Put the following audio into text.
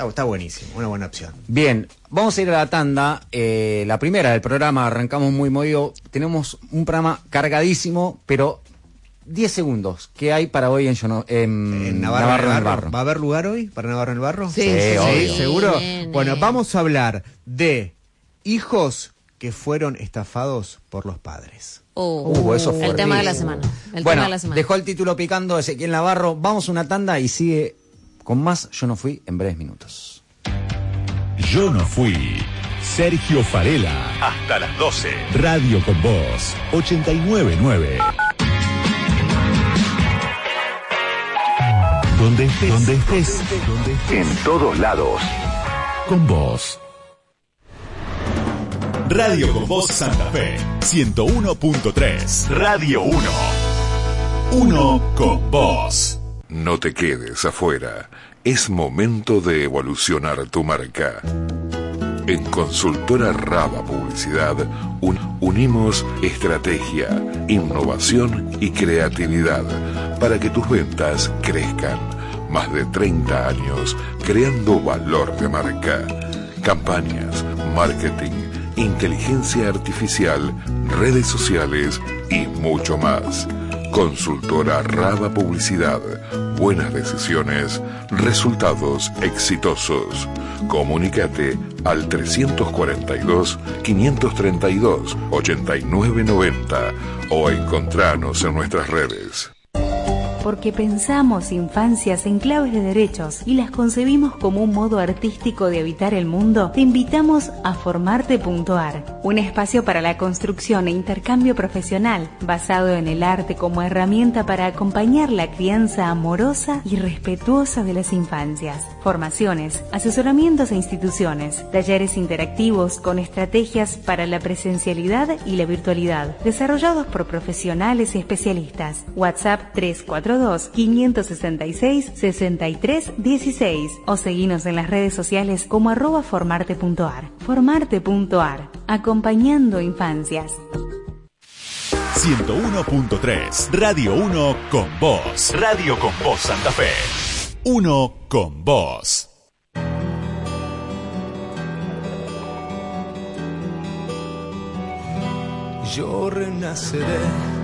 Está buenísimo, una buena opción. Bien, vamos a ir a la tanda, la primera del programa, arrancamos muy movido, tenemos un programa cargadísimo, pero 10 segundos, ¿qué hay para hoy en Navarro en el Barro? ¿Va a haber lugar hoy para Navarro en el Barro? Sí, obvio. ¿Seguro? Bueno, vamos a hablar de hijos que fueron estafados por los padres. Eso fue el tema de la semana. Bueno, dejó el título picando Ezequiel Navarro, vamos a una tanda y sigue con más Yo no fui en breves minutos. Yo no fui. Sergio Farela. Hasta las 12. Radio con Voz 899. Donde estés. En todos lados. Con vos. Radio con Voz Santa Fe 101.3. Radio 1. Uno con vos. No te quedes afuera. Es momento de evolucionar tu marca. En Consultora Raba Publicidad unimos estrategia, innovación y creatividad para que tus ventas crezcan. Más de 30 años creando valor de marca. Campañas, marketing, inteligencia artificial, redes sociales y mucho más. Consultora Raba Publicidad. Buenas decisiones, resultados exitosos. Comunícate al 342-532-8990 o encontranos en nuestras redes. Porque pensamos infancias en claves de derechos y las concebimos como un modo artístico de habitar el mundo, te invitamos a Formarte.ar, un espacio para la construcción e intercambio profesional basado en el arte como herramienta para acompañar la crianza amorosa y respetuosa de las infancias. Formaciones, asesoramientos e instituciones, talleres interactivos con estrategias para la presencialidad y la virtualidad, desarrollados por profesionales y especialistas. WhatsApp 342-566-6316 o seguinos en las redes sociales como @formarte.ar. Formarte.ar, acompañando infancias. 101.3. Radio 1 con vos. Radio con Voz Santa Fe. Uno con vos. Yo renaceré